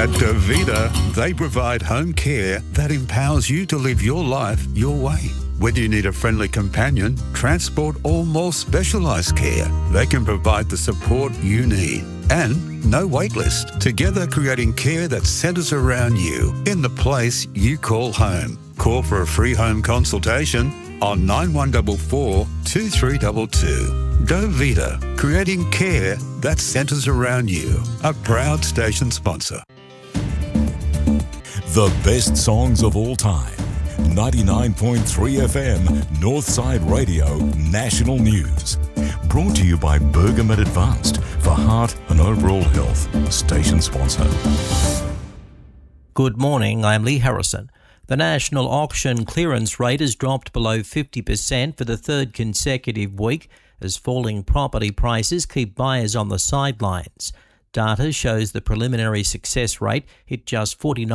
At Davida, they provide home care that empowers you to live your life your way. Whether you need a friendly companion, transport or more specialised care, they can provide the support you need. And no wait list. Together creating care that centres around you in the place you call home. Call for a free home consultation on 9144 2322. Davida, creating care that centres around you. A proud station sponsor. The best songs of all time. 99.3 FM, Northside Radio, National News. Brought to you by Bergamet Advanced for heart and overall health. Station sponsor. Good morning, I'm Lee Harrison. The national auction clearance rate has dropped below 50% for the third consecutive week as falling property prices keep buyers on the sidelines. Data shows the preliminary success rate hit just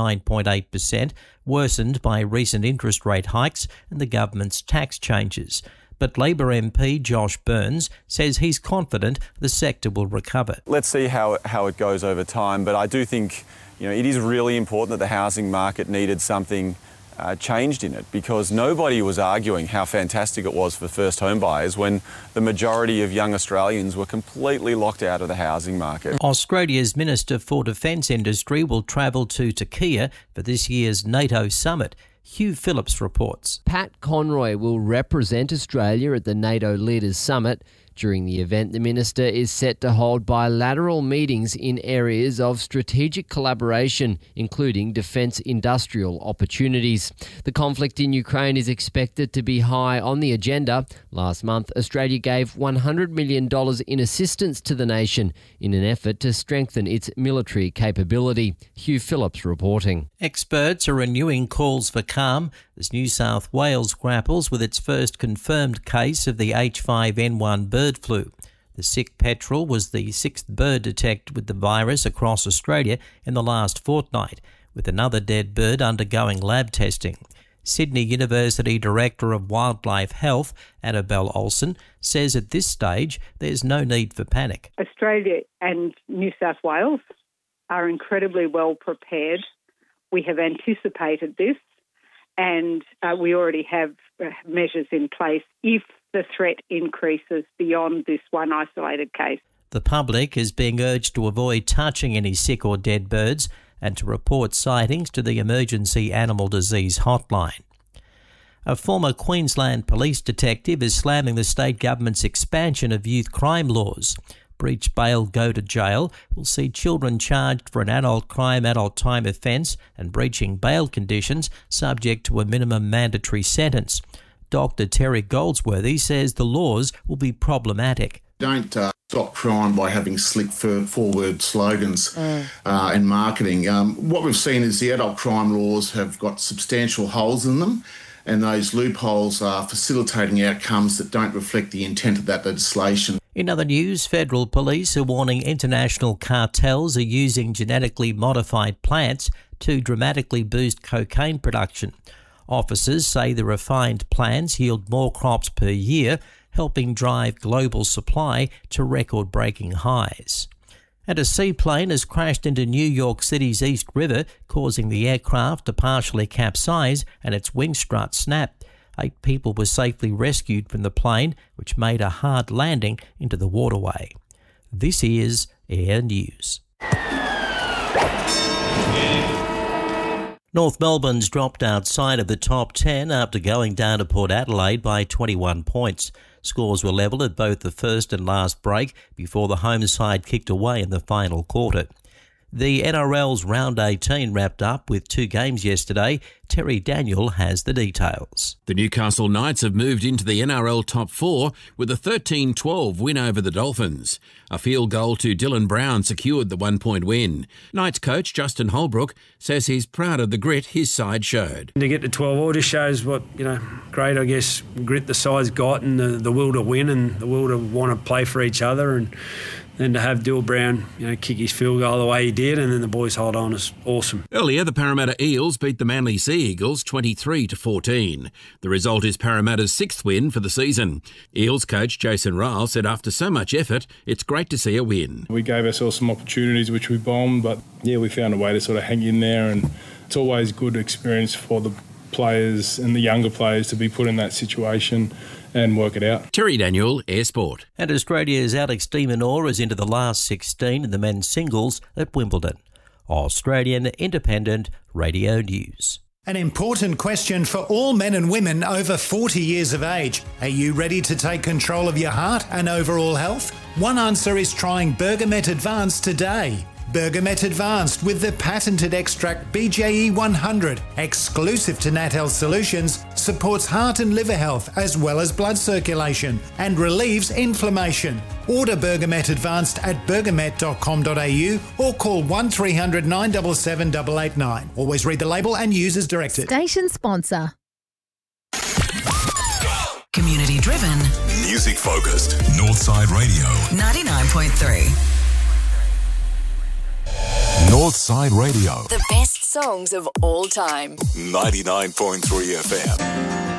49.8%, worsened by recent interest rate hikes and the government's tax changes. But Labor MP Josh Burns says he's confident the sector will recover. Let's see how it goes over time, but I do think it is really important that the housing market needed something changed in it, because nobody was arguing how fantastic it was for first home buyers when the majority of young Australians were completely locked out of the housing market. Australia's Minister for Defence Industry will travel to Turkey for this year's NATO summit. Hugh Phillips reports. Pat Conroy will represent Australia at the NATO Leaders Summit. During the event, the Minister is set to hold bilateral meetings in areas of strategic collaboration, including defence industrial opportunities. The conflict in Ukraine is expected to be high on the agenda. Last month, Australia gave $100 million in assistance to the nation in an effort to strengthen its military capability. Hugh Phillips reporting. Experts are renewing calls for calm as New South Wales grapples with its first confirmed case of the H5N1 bird flu. The sick petrel was the sixth bird detected with the virus across Australia in the last fortnight, with another dead bird undergoing lab testing. Sydney University Director of Wildlife Health, Annabelle Olsen, says at this stage there's no need for panic. Australia and New South Wales are incredibly well prepared. We have anticipated this, and we already have measures in place if the threat increases beyond this one isolated case. The public is being urged to avoid touching any sick or dead birds and to report sightings to the Emergency Animal Disease Hotline. A former Queensland police detective is slamming the state government's expansion of youth crime laws. Breach bail, go to jail will see children charged for an adult crime, adult time offence and breaching bail conditions subject to a minimum mandatory sentence. Dr Terry Goldsworthy says the laws will be problematic. Don't stop crime by having slick four-word slogans and marketing. What we've seen is the adult crime laws have got substantial holes in them, and those loopholes are facilitating outcomes that don't reflect the intent of that legislation. In other news, federal police are warning international cartels are using genetically modified plants to dramatically boost cocaine production. Officers say the refined plants yield more crops per year, helping drive global supply to record-breaking highs. And a seaplane has crashed into New York City's East River, causing the aircraft to partially capsize and its wing strut snap. 8 people were safely rescued from the plane, which made a hard landing into the waterway. This is Air News. North Melbourne's dropped outside of the top 10 after going down to Port Adelaide by 21 points. Scores were level at both the first and last break before the home side kicked away in the final quarter. The NRL's Round 18 wrapped up with 2 games yesterday. Terry Daniel has the details. The Newcastle Knights have moved into the NRL top 4 with a 13-12 win over the Dolphins. A field goal to Dylan Brown secured the 1-point win. Knights coach Justin Holbrook says he's proud of the grit his side showed. To get to 12 all just shows what, great, I guess, grit the side's got and the will to win and the will to want to play for each other and then to have Dill Brown, kick his field goal the way he did, and then the boys hold on, is awesome. Earlier, the Parramatta Eels beat the Manly Sea Eagles 23-14. The result is Parramatta's 6th win for the season. Eels coach Jason Ryle said after so much effort, it's great to see a win. We gave ourselves some opportunities which we bombed, but we found a way to sort of hang in there, and it's always good experience for the players and the younger players to be put in that situation and work it out. Terry Daniel, Air Sport. And Australia's Alex de Minaur is into the last 16 in the men's singles at Wimbledon. Australian Independent Radio News. An important question for all men and women over 40 years of age. Are you ready to take control of your heart and overall health? One answer is trying Bergamet Advanced today. Bergamet Advanced with the patented extract BJE 100, exclusive to Nat Health Solutions, supports heart and liver health as well as blood circulation and relieves inflammation. Order Bergamet Advanced at bergamet.com.au or call 1300 977 889. Always read the label and use as directed. Station sponsor. Community driven. Music focused. Northside Radio. 99.3. Northside Radio. The best songs of all time. 99.3 FM.